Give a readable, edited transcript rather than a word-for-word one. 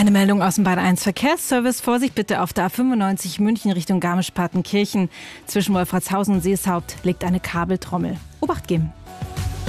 Eine Meldung aus dem Bad 1 Verkehrsservice. Vorsicht bitte auf der A95 München Richtung Garmisch-Partenkirchen. Zwischen Wolfratshausen und Seeshaupt liegt eine Kabeltrommel. Obacht geben.